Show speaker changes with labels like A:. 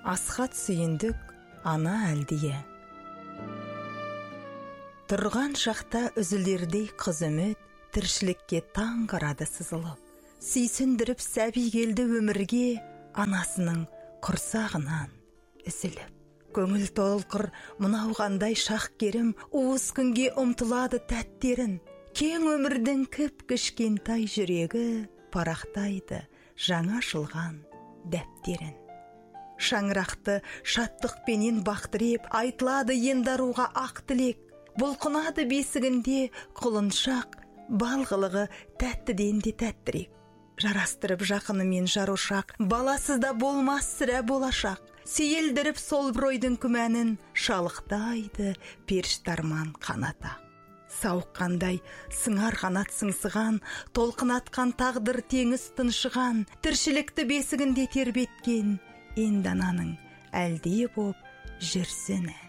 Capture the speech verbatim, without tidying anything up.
A: Асхат сүйіндік, ана әлдие. Тұрған шақта үзілердей қыз үміт, тіршілікке таң қарады сызылып. Сүйсіндіріп сәби келді өмірге, анасының құрсағынан үзіліп. Көңіл толқыр мынау қандай шақ керім, уыз күнге ұмтылады тәттерін. Кең өмірдің кіп кішкентай жүрегі, парақтайды жаңа ашылған дәптерін. Шаңырақты шаттықпенен бақтыреп, айтылады енді аруға ақ тілек. Бұлқынады бесігінде құлыншақ, балғылығы тәттіден де тәттірек. Жарастырып жақынымен жарушақ, баласызда болмас сірә болашақ. Сейілдіріп сол бір ойдың күмәнін, шалықтайды періштарман қанатақ. Сауыққандай сыңар қанат сыңсыған, толқынатқан тағдыр теңіз тыншыған, тіршілікті бесігінде тербеткен, енді ананың әлдие боп жүрсін.